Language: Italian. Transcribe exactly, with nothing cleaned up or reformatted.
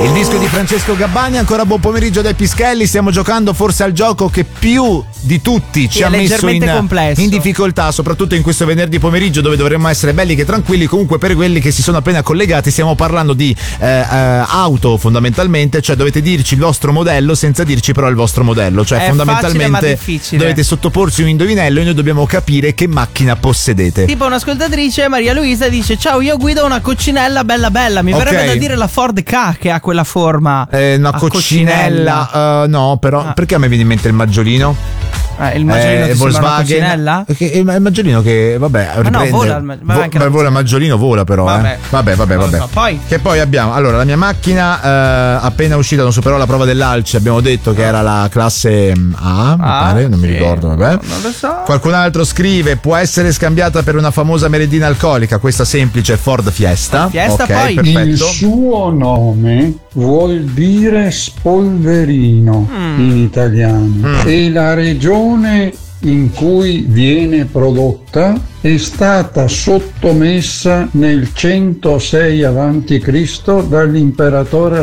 Il disco di Francesco Gabbani. Ancora buon pomeriggio dai Pischelli. Stiamo giocando forse al gioco che più di tutti ci Sì, ha messo in, in difficoltà, soprattutto in questo venerdì pomeriggio dove dovremmo essere belli che tranquilli. Comunque, per quelli che si sono appena collegati, stiamo parlando di eh, eh, auto fondamentalmente, cioè dovete dirci il vostro modello senza dirci però il vostro modello, cioè è fondamentalmente dovete sottoporsi un indovinello e noi dobbiamo capire che macchina possedete. Tipo un'ascoltatrice, Maria Luisa, dice: ciao, io guido una coccinella bella bella, mi Ok. verrebbe da dire la Ford Ka, che ha quella forma. Eh, una a coccinella, uh, no, però Ah. perché a me viene in mente il maggiolino? Eh, il maggiolino Eh, ti sembra una coccinella? Che- il, il maggiolino che vabbè no, riprende, vola il ma- vabbè, vo- anche la beh, vola il maggiolino vola però Vabbè. eh. vabbè vabbè Non lo vabbè so. Poi? che poi abbiamo allora la mia macchina eh, appena uscita non superò la prova dell'Alce, abbiamo detto che era la classe mm, A, mi Ah, pare, non mi sì. ricordo, vabbè. Non lo so. Qualcun altro scrive: può essere scambiata per una famosa merendina alcolica, questa semplice Ford Fiesta. Fiesta, Ok, poi? perfetto. Il suo nome vuol dire spolverino Mm. in italiano e la regione in cui viene prodotta è stata sottomessa nel centosei avanti Cristo dall'imperatore